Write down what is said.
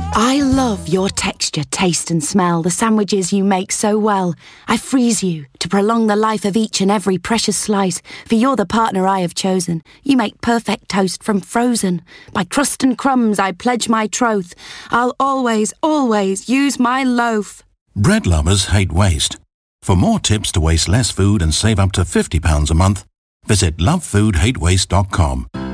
I love your texture, taste and smell, the sandwiches you make so well. I freeze you to prolong the life of each and every precious slice, for you're the partner I have chosen. You make perfect toast from frozen. By crust and crumbs I pledge my troth. I'll always, always use my loaf. Bread lovers hate waste. For more tips to waste less food and save up to £50 a month, visit lovefoodhatewaste.com.